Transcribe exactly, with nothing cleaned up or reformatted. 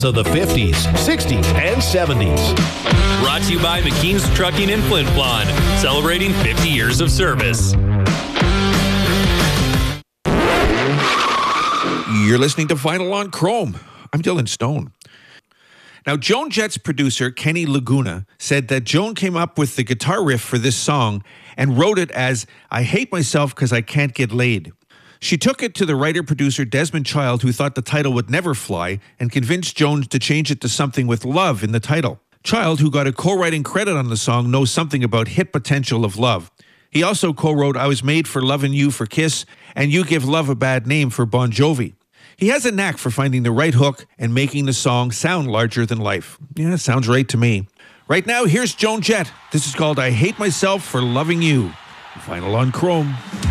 of the fifties, sixties, and seventies. Brought to you by McKean's Trucking in Flin Flon, celebrating fifty years of service. You're listening to Vinyl on Chrome. I'm Dylan Stone. Now, Joan Jett's producer, Kenny Laguna, said that Joan came up with the guitar riff for this song and wrote it as, "I hate myself because I can't get laid." She took it to the writer-producer Desmond Child, who thought the title would never fly, and convinced Jones to change it to something with love in the title. Child, who got a co-writing credit on the song, knows something about hit potential of love. He also co-wrote I Was Made for Lovin' You for Kiss and You Give Love a Bad Name for Bon Jovi. He has a knack for finding the right hook and making the song sound larger than life. Yeah, sounds right to me. Right now, here's Joan Jett. This is called I Hate Myself for Loving You. Vinyl on Chrome.